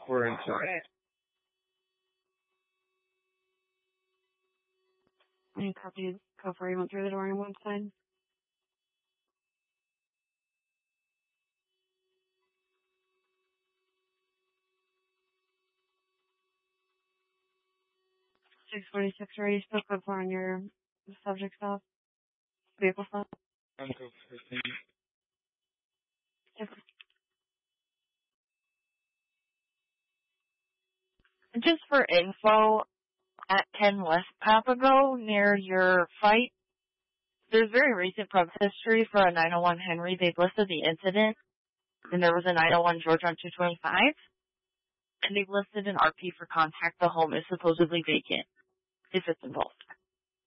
We're inside. Any copies before you went through the door on one side? $646, are you still good for on your subject stuff? Vehicle stuff? I'm good for everything. Just for info, at 10 West Papago, near your fight, there's very recent prep history for a 901 Henry. They've listed the incident, and there was a 901 George on 225, and they've listed an RP for contact. The home is supposedly vacant, if it's involved.